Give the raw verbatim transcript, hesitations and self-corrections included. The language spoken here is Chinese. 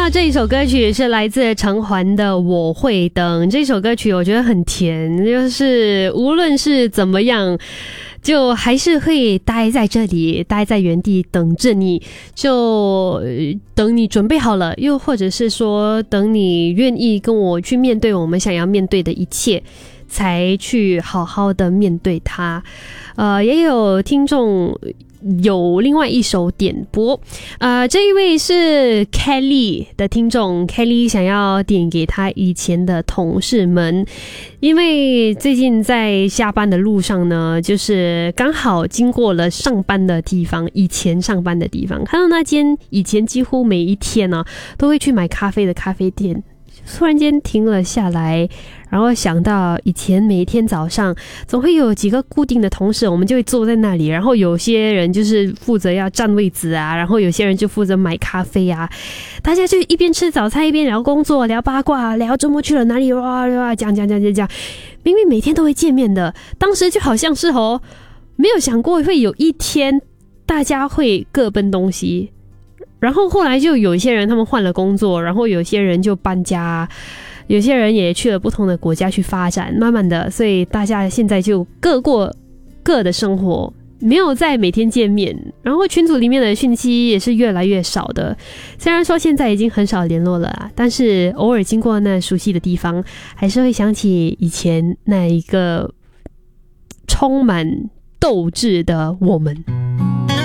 到这一首歌曲是来自陈寰的《我会等》。这首歌曲我觉得很甜，就是无论是怎么样，就还是会待在这里，待在原地等着你，就等你准备好了，又或者是说等你愿意跟我去面对我们想要面对的一切，才去好好的面对它。呃，也有听众有另外一首点播，呃，这一位是 Kelly 的听众 ，Kelly 想要点给他以前的同事们，因为最近在下班的路上呢，就是刚好经过了上班的地方，以前上班的地方，看到那间以前几乎每一天呢、啊、都会去买咖啡的咖啡店。突然间停了下来，然后想到以前每一天早上总会有几个固定的同事，我们就会坐在那里，然后有些人就是负责要占位子啊，然后有些人就负责买咖啡啊，大家就一边吃早餐一边聊工作，聊八卦，聊周末去了哪里，哇哇讲讲讲讲讲，明明每天都会见面的，当时就好像是哦，没有想过会有一天大家会各奔东西。然后后来就有一些人他们换了工作，然后有些人就搬家，有些人也去了不同的国家去发展，慢慢的，所以大家现在就各过各的生活，没有再每天见面，然后群组里面的讯息也是越来越少的。虽然说现在已经很少联络了啦，但是偶尔经过那熟悉的地方，还是会想起以前那一个充满斗志的我们。